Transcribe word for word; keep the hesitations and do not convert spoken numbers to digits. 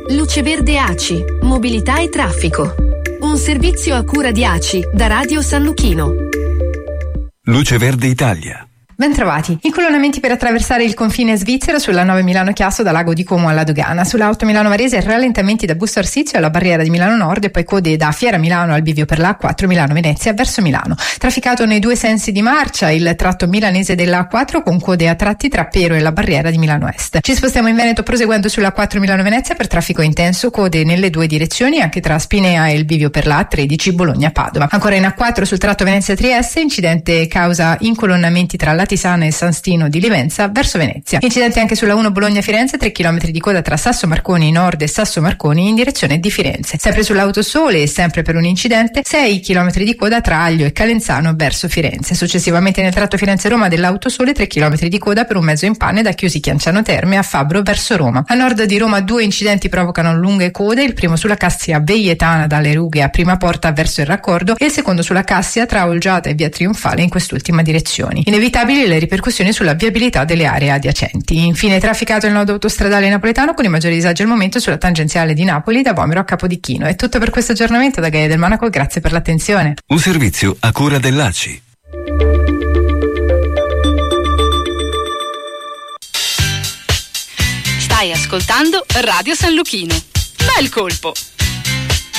Luce Verde A C I, mobilità e traffico. Un servizio a cura di A C I da Radio San Luchino. Luce Verde Italia. Bentrovati. Incolonnamenti per attraversare il confine svizzero sulla nove Milano-Chiasso da Lago di Como alla dogana. Sulla otto Milano-Varese rallentamenti da Busto Arsizio alla barriera di Milano Nord e poi code da Fiera Milano al bivio per l'A quattro Milano-Venezia verso Milano. Trafficato nei due sensi di marcia il tratto milanese della A quattro con code a tratti tra Pero e la barriera di Milano Est. Ci spostiamo in Veneto proseguendo sulla quattro Milano-Venezia per traffico intenso, code nelle due direzioni anche tra Spinea e il bivio per l'A tredici Bologna-Padova. Ancora in A quattro sul tratto Venezia-Trieste, incidente causa incolonnamenti tra Latisana e San Stino di Livenza verso Venezia. Incidente anche sulla uno Bologna-Firenze, tre chilometri di coda tra Sasso Marconi Nord e Sasso Marconi in direzione di Firenze. Sempre sull'Autosole e sempre per un incidente, sei chilometri di coda tra Aglio e Calenzano verso Firenze. Successivamente nel tratto Firenze-Roma dell'Autosole, tre chilometri di coda per un mezzo in panne da Chiusi Chianciano Terme a Fabbro verso Roma. A nord di Roma due incidenti provocano lunghe code, il primo sulla Cassia Veietana dalle Rughe a Prima Porta verso il raccordo e il secondo sulla Cassia tra Olgiata e Via Trionfale in quest'ultima direzione. Inevitabili le ripercussioni sulla viabilità delle aree adiacenti. Infine trafficato il nodo autostradale napoletano con i maggiori disagi al momento sulla tangenziale di Napoli da Vomero a Capodichino. È tutto per questo aggiornamento da Gaia del Monaco, grazie per l'attenzione. Un servizio a cura dell'A C I. Stai ascoltando Radio San Luchino. Bel colpo!